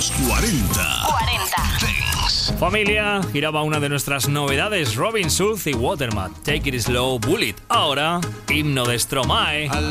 Los 40. Dance. Familia, giraba una de nuestras novedades, Robin Schulz y Waterman. Take It Slow, Bullet. Ahora, himno de Stromae.